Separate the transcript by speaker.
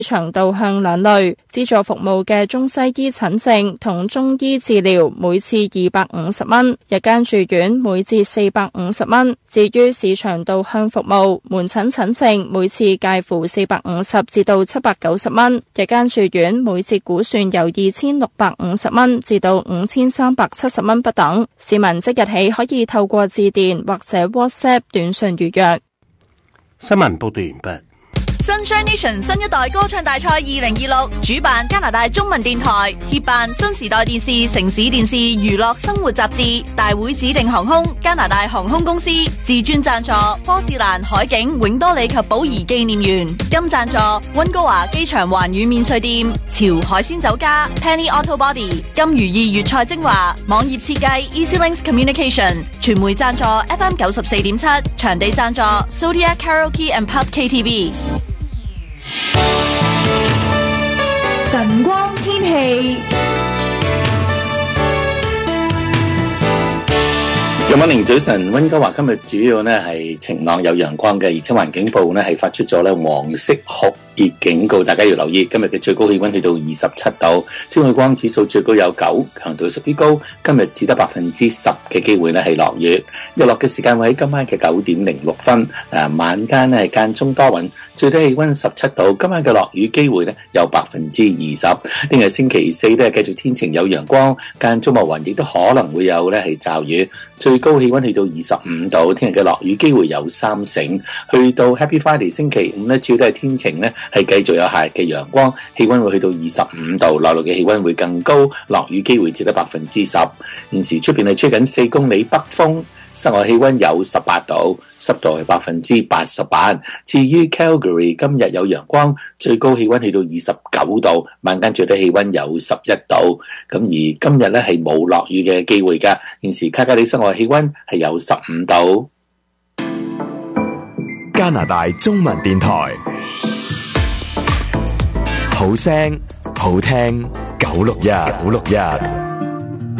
Speaker 1: 場導向兩類，資助服務嘅中西醫診症同中醫治療每次250蚊，日間住院每節450蚊。至於市場導向服務，門診診症每次介乎450至到790蚊，日間住院每節估算由2650蚊至到5370蚊不等。市民即日起可以透過致電或者 WhatsApp 短信預約。
Speaker 2: 新聞報道完畢。
Speaker 3: Sunshine Nation 新一代歌唱大賽2026主辦加拿大中文電台，協辦新時代電視、城市電視、娛樂生活雜誌，大會指定航空加拿大航空公司，自專贊助波士蘭海景永多里及寶儀紀念園，金贊助溫哥華機場環宇免稅店、潮海鮮酒家、Penny Auto Body、金如意粵菜精華、網頁設計 Easy Links Communication， 傳媒贊助 FM 94.7，場地贊助 Zodiac Karaoke and Pub KTV。
Speaker 4: 晨光天氣。
Speaker 5: Good morning，早晨，溫哥華今日主要呢係晴朗有陽光嘅，而且環境部呢係發出咗黃色酷熱警告，大家要留意。今日嘅最高氣溫去到27度，紫外光指數最高有9，強度屬於高。今日只得10%嘅機會呢係落雨，日落嘅時間會喺今晚嘅9點06分。晚間呢係間中多雲，最低氣溫17度。今晚嘅落雨機會呢有20%。聽日星期四呢繼續天晴有陽光，間中密雲，亦都可能會有呢係驟雨。最高氣溫去到25度，聽日嘅落雨機會有3成。去到 Happy Friday 星期五呢，主要都係天晴呢，係繼續有夏日嘅陽光，氣溫會去到25度，內陸嘅氣溫會更高，落雨機會只得10%。現時出邊係吹緊4公里北風，室外氣溫有18度，濕度係88%。至於 Calgary 今日有陽光，最高氣溫去到29度，晚間最低氣溫有11度。咁而今日咧係冇落雨嘅機會㗎。現時卡加里室外氣溫係有15度。
Speaker 6: 加拿大中文電台，好聲好聽961。